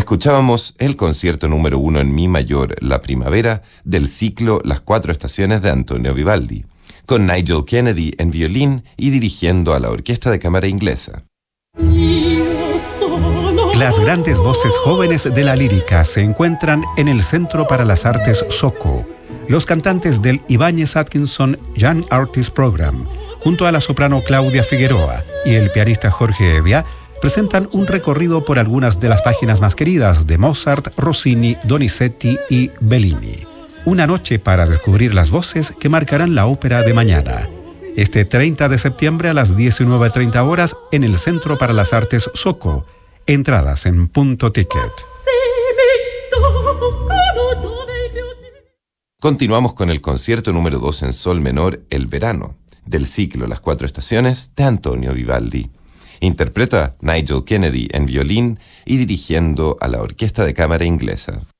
Escuchábamos el concierto número 1 en mi mayor, La Primavera, del ciclo Las Cuatro Estaciones de Antonio Vivaldi, con Nigel Kennedy en violín y dirigiendo a la Orquesta de Cámara Inglesa. Las grandes voces jóvenes de la lírica se encuentran en el Centro para las Artes SOCO. Los cantantes del Ibáñez Atkinson Young Artist Program, junto a la soprano Claudia Figueroa y el pianista Jorge Evia, presentan un recorrido por algunas de las páginas más queridas de Mozart, Rossini, Donizetti y Bellini. Una noche para descubrir las voces que marcarán la ópera de mañana. Este 30 de septiembre a las 19:30 horas en el Centro para las Artes SOCO. Entradas en Punto Ticket. Continuamos con el concierto número 2 en sol menor, El Verano, del ciclo Las Cuatro Estaciones de Antonio Vivaldi. Interpreta Nigel Kennedy en violín y dirigiendo a la Orquesta de Cámara Inglesa.